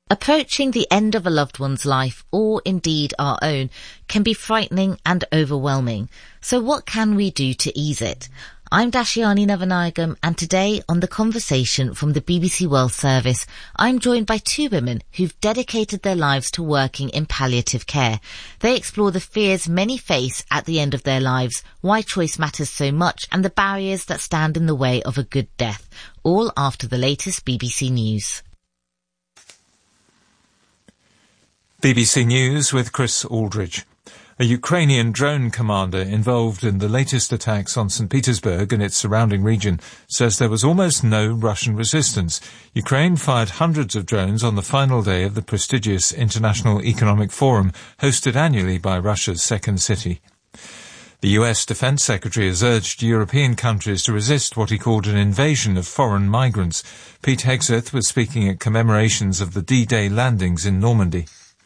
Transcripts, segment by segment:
Approaching the end of a loved one's life, or indeed our own, can be frightening and overwhelming. So what can we do to ease it? I'm Dashiani Navanayagam, and today on The Conversation from the BBC World Service, I'm joined by two women who've dedicated their lives to working in palliative care. They explore the fears many face at the end of their lives, why choice matters so much, and the barriers that stand in the way of a good death, all after the latest BBC News. BBC News with Chris Aldridge. A Ukrainian drone commander involved in the latest attacks on St. Petersburg and its surrounding region says there was almost no Russian resistance. Ukraine fired hundreds of drones on the final day of the prestigious International Economic Forum hosted annually by Russia's second city. The US Defense Secretary has urged European countries to resist what he called an invasion of foreign migrants. Pete Hegseth was speaking at commemorations of the D-Day landings in Normandy.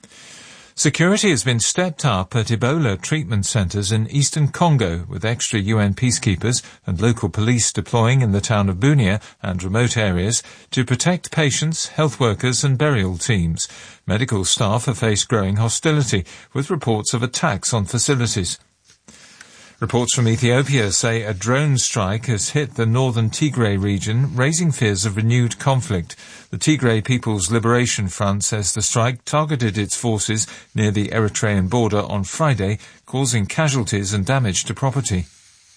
Security has been stepped up at Ebola treatment centres in eastern Congo, with extra UN peacekeepers and local police deploying in the town of Bunia and remote areas to protect patients, health workers and burial teams. Medical staff have faced growing hostility, with reports of attacks on facilities. Reports from Ethiopia say a drone strike has hit the northern Tigray region, raising fears of renewed conflict. The Tigray People's Liberation Front says the strike targeted its forces near the Eritrean border on Friday, causing casualties and damage to property.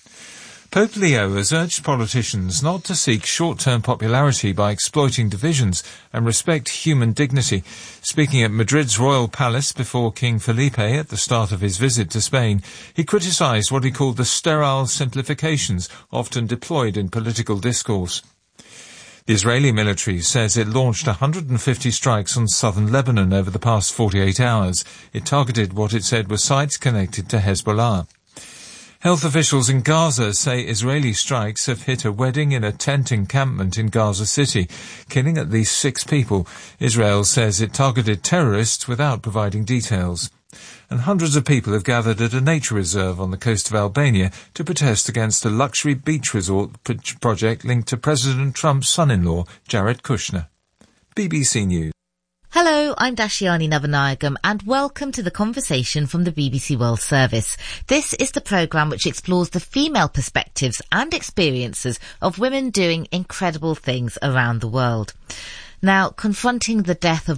Pope Leo has urged politicians not to seek short-term popularity by exploiting divisions and respect human dignity. Speaking at Madrid's royal palace before King Felipe at the start of his visit to Spain, he criticised what he called the sterile simplifications often deployed in political discourse. The Israeli military says it launched 150 strikes on southern Lebanon over the past 48 hours. It targeted what it said were sites connected to Hezbollah. Health officials in Gaza say Israeli strikes have hit a wedding in a tent encampment in Gaza City, killing at least 6 people. Israel says it targeted terrorists without providing details. And hundreds of people have gathered at a nature reserve on the coast of Albania to protest against a luxury beach resort project linked to President Trump's son-in-law, Jared Kushner. BBC News. Hello, I'm Dashiani Navanayagam, and welcome to The Conversation from the BBC World Service. This is the programme which explores the female perspectives and experiences of women doing incredible things around the world. Now, confronting the death of